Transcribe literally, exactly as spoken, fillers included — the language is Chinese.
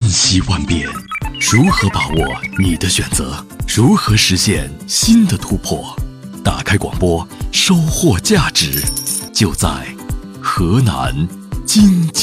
息万变，如何把握你的选择？如何实现新的突破？打开广播，收获价值，就在河南经济。